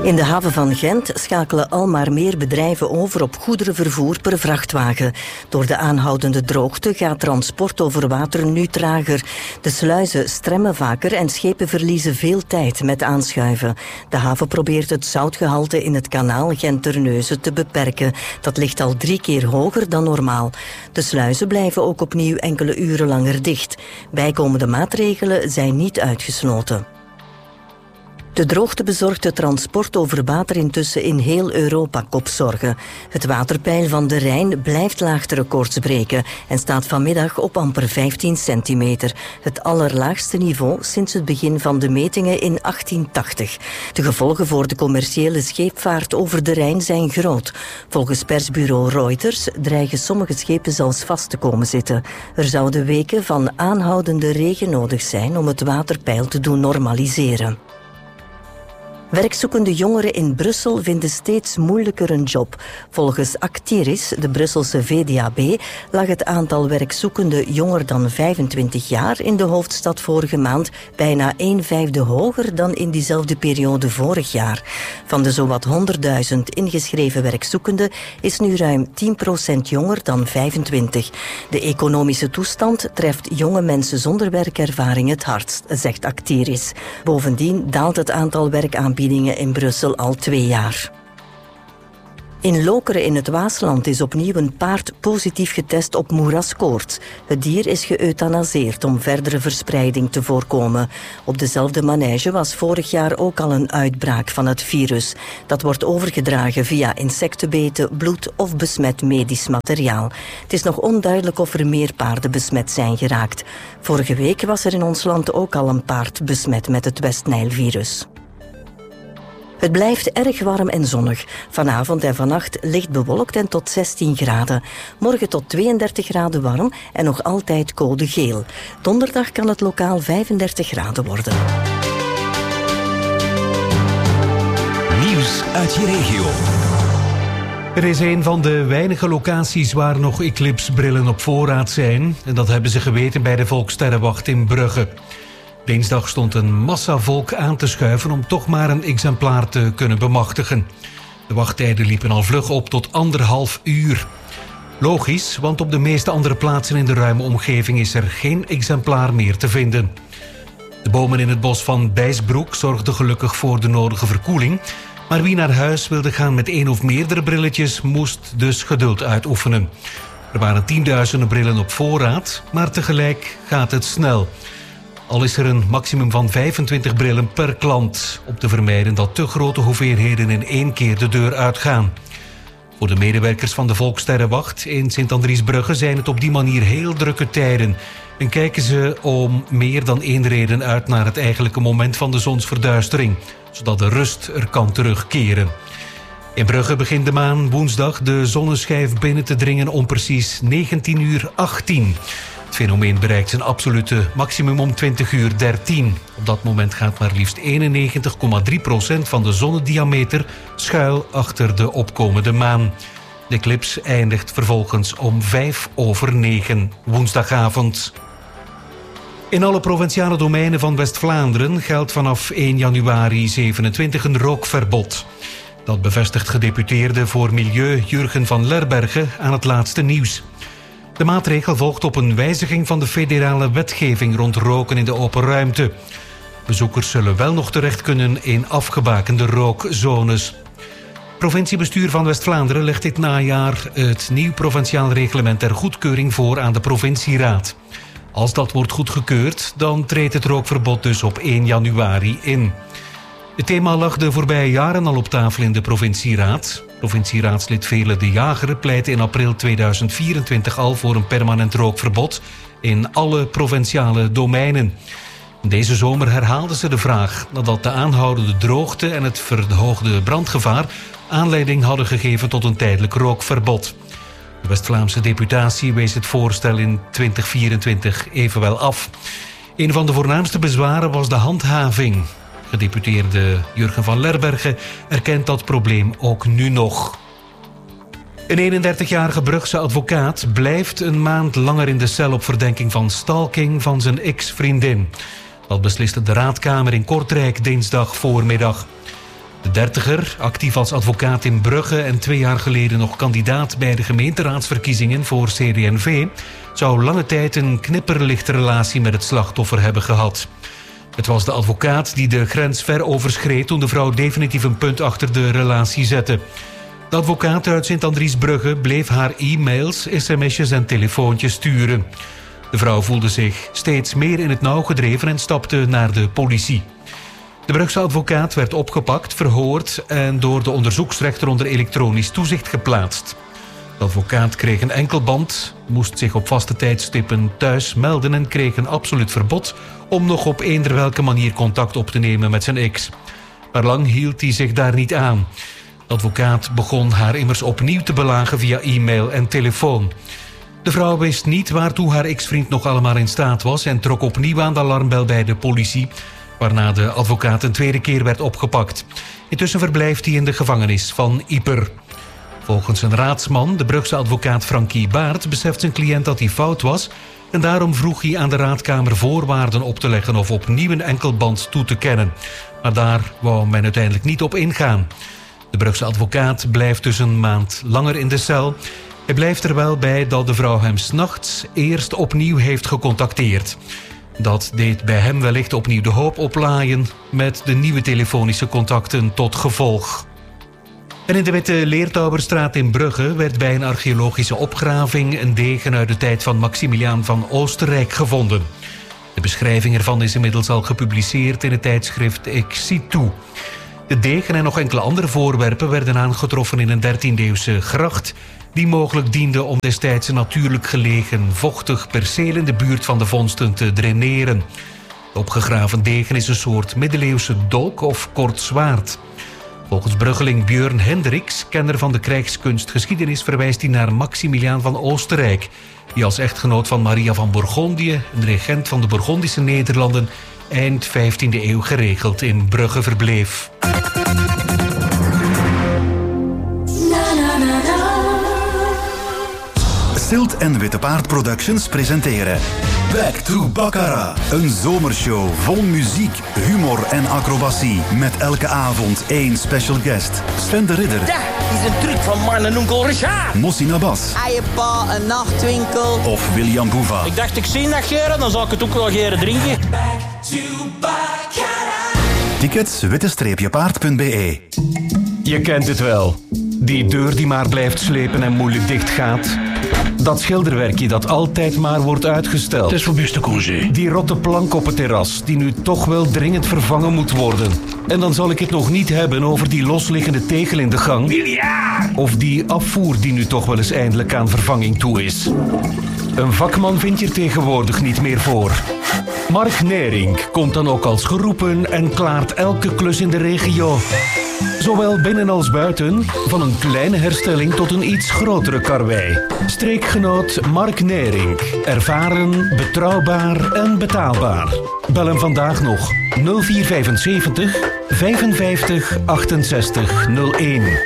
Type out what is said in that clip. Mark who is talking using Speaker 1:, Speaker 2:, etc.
Speaker 1: In de haven van Gent schakelen al maar meer bedrijven over op goederenvervoer per vrachtwagen. Door de aanhoudende droogte gaat transport over water nu trager. De sluizen stremmen vaker en schepen verliezen veel tijd met aanschuiven. De haven probeert het zoutgehalte in het kanaal Gent-Terneuzen te beperken. Dat ligt al 3 keer hoger dan normaal. De sluizen blijven ook opnieuw enkele uren langer dicht. Bijkomende maatregelen zijn niet uitgesloten. De droogte bezorgt het transport over water intussen in heel Europa kopzorgen. Het waterpeil van de Rijn blijft laagterecords breken en staat vanmiddag op amper 15 centimeter. Het allerlaagste niveau sinds het begin van de metingen in 1880. De gevolgen voor de commerciële scheepvaart over de Rijn zijn groot. Volgens persbureau Reuters dreigen sommige schepen zelfs vast te komen zitten. Er zouden weken van aanhoudende regen nodig zijn om het waterpeil te doen normaliseren. Werkzoekende jongeren in Brussel vinden steeds moeilijker een job. Volgens Actiris, de Brusselse VDAB, lag het aantal werkzoekenden jonger dan 25 jaar in de hoofdstad vorige maand bijna 1/5 hoger dan in diezelfde periode vorig jaar. Van de zowat 100.000 ingeschreven werkzoekenden is nu ruim 10% jonger dan 25. De economische toestand treft jonge mensen zonder werkervaring het hardst, zegt Actiris. Bovendien daalt het aantal werkaanbiedingen in Brussel al 2 jaar. In Lokeren in het Waasland is opnieuw een paard positief getest op moeraskoorts. Het dier is geëuthanaseerd om verdere verspreiding te voorkomen. Op dezelfde manege was vorig jaar ook al een uitbraak van het virus. Dat wordt overgedragen via insectenbeten, bloed of besmet medisch materiaal. Het is nog onduidelijk of er meer paarden besmet zijn geraakt. Vorige week was er in ons land ook al een paard besmet met het West-Nijl-virus. Het blijft erg warm en zonnig. Vanavond en vannacht licht bewolkt en tot 16 graden. Morgen tot 32 graden warm en nog altijd code geel. Donderdag kan het lokaal 35 graden worden.
Speaker 2: Nieuws uit je regio.
Speaker 3: Er is een van de weinige locaties waar nog eclipsebrillen op voorraad zijn. En dat hebben ze geweten bij de Volkssterrenwacht in Brugge. Dinsdag stond een massa volk aan te schuiven om toch maar een exemplaar te kunnen bemachtigen. De wachttijden liepen al vlug op tot 1,5 uur. Logisch, want op de meeste andere plaatsen in de ruime omgeving is er geen exemplaar meer te vinden. De bomen in het bos van Bijsbroek zorgden gelukkig voor de nodige verkoeling. Maar wie naar huis wilde gaan met 1 of meerdere brilletjes moest dus geduld uitoefenen. Er waren tienduizenden brillen op voorraad, maar tegelijk gaat het snel. Al is er een maximum van 25 brillen per klant, om te vermijden dat te grote hoeveelheden in 1 keer de deur uitgaan. Voor de medewerkers van de Volkssterrenwacht in Sint-Andriesbrugge zijn het op die manier heel drukke tijden. En kijken ze om meer dan 1 reden uit naar het eigenlijke moment van de zonsverduistering, zodat de rust er kan terugkeren. In Brugge begint de maan woensdag de zonneschijf binnen te dringen om precies 19:18. Het fenomeen bereikt zijn absolute maximum om 20:13. Op dat moment gaat maar liefst 91,3% van de zonnediameter schuil achter de opkomende maan. De eclips eindigt vervolgens om 9:05 woensdagavond. In alle provinciale domeinen van West-Vlaanderen geldt vanaf 1 januari 27 een rookverbod. Dat bevestigt gedeputeerde voor Milieu Jurgen van Lerberghe aan het laatste nieuws. De maatregel volgt op een wijziging van de federale wetgeving rond roken in de open ruimte. Bezoekers zullen wel nog terecht kunnen in afgebakende rookzones. Provinciebestuur van West-Vlaanderen legt dit najaar het nieuw provinciaal reglement ter goedkeuring voor aan de provincieraad. Als dat wordt goedgekeurd, dan treedt het rookverbod dus op 1 januari in. Het thema lag de voorbije jaren al op tafel in de provincieraad. Provincieraadslid Vele de Jager pleitte in april 2024 al voor een permanent rookverbod in alle provinciale domeinen. Deze zomer herhaalden ze de vraag nadat de aanhoudende droogte en het verhoogde brandgevaar aanleiding hadden gegeven tot een tijdelijk rookverbod. De West-Vlaamse deputatie wees het voorstel in 2024 evenwel af. Een van de voornaamste bezwaren was de handhaving. Gedeputeerde Jurgen van Lerberghe erkent dat probleem ook nu nog. Een 31-jarige Brugse advocaat blijft een maand langer in de cel op verdenking van stalking van zijn ex-vriendin. Dat besliste de raadkamer in Kortrijk dinsdag voormiddag. De dertiger, actief als advocaat in Brugge en 2 jaar geleden nog kandidaat bij de gemeenteraadsverkiezingen voor CD&V, zou lange tijd een knipperlichte relatie met het slachtoffer hebben gehad. Het was de advocaat die de grens ver overschreed toen de vrouw definitief een punt achter de relatie zette. De advocaat uit Sint-Andries-Brugge bleef haar e-mails, sms'jes en telefoontjes sturen. De vrouw voelde zich steeds meer in het nauw gedreven en stapte naar de politie. De Brugse advocaat werd opgepakt, verhoord en door de onderzoeksrechter onder elektronisch toezicht geplaatst. De advocaat kreeg een enkelband, moest zich op vaste tijdstippen thuis melden en kreeg een absoluut verbod om nog op eender welke manier contact op te nemen met zijn ex. Maar lang hield hij zich daar niet aan. De advocaat begon haar immers opnieuw te belagen via e-mail en telefoon. De vrouw wist niet waartoe haar ex-vriend nog allemaal in staat was en trok opnieuw aan de alarmbel bij de politie, waarna de advocaat een tweede keer werd opgepakt. Intussen verblijft hij in de gevangenis van Ieper. Volgens een raadsman, de Brugse advocaat Frankie Baert, beseft zijn cliënt dat hij fout was en daarom vroeg hij aan de raadkamer voorwaarden op te leggen of opnieuw een enkelband toe te kennen. Maar daar wou men uiteindelijk niet op ingaan. De Brugse advocaat blijft dus een maand langer in de cel. Hij blijft er wel bij dat de vrouw hem 's nachts eerst opnieuw heeft gecontacteerd. Dat deed bij hem wellicht opnieuw de hoop oplaaien, met de nieuwe telefonische contacten tot gevolg. En in de Witte Leertouwerstraat in Brugge werd bij een archeologische opgraving een degen uit de tijd van Maximiliaan van Oostenrijk gevonden. De beschrijving ervan is inmiddels al gepubliceerd in het tijdschrift Ex-Situ. De degen en nog enkele andere voorwerpen werden aangetroffen in een 13e-eeuwse gracht, die mogelijk diende om destijds een natuurlijk gelegen vochtig perceel in de buurt van de vondsten te draineren. De opgegraven degen is een soort middeleeuwse dolk of kort zwaard. Volgens bruggeling Björn Hendricks, kenner van de krijgskunstgeschiedenis, verwijst hij naar Maximiliaan van Oostenrijk, die als echtgenoot van Maria van Bourgondië, een regent van de Bourgondische Nederlanden, eind 15e eeuw geregeld in Brugge verbleef.
Speaker 2: Silt en Witte Paard Productions presenteren Back to Baccarat. Een zomershow vol muziek, humor en acrobatie. Met elke avond 1 special guest. Sven de Ridder.
Speaker 4: Ja, is een truc van man en onkel Richard.
Speaker 2: Mossin Abbas.
Speaker 5: Eierpa, een nachtwinkel.
Speaker 2: Of William Boeva.
Speaker 4: Ik dacht, ik zie dat geren, dan zal ik het ook wel geren drinken.
Speaker 2: Tickets witte-paard.be.
Speaker 3: Je kent het wel. Die deur die maar blijft slepen en moeilijk dicht gaat. Dat schilderwerkje dat altijd maar wordt uitgesteld.
Speaker 6: Het is voor beste congé.
Speaker 3: Die rotte plank op het terras die nu toch wel dringend vervangen moet worden. En dan zal ik het nog niet hebben over die losliggende tegel in de gang.
Speaker 6: Miljard!
Speaker 3: Of die afvoer die nu toch wel eens eindelijk aan vervanging toe is. Een vakman vind je er tegenwoordig niet meer voor. Mark Nering komt dan ook als geroepen en klaart elke klus in de regio. Zowel binnen als buiten, van een kleine herstelling tot een iets grotere karwei. Streekgenoot Mark Nering. Ervaren, betrouwbaar en betaalbaar. Bel hem vandaag nog 0475 55 68 01.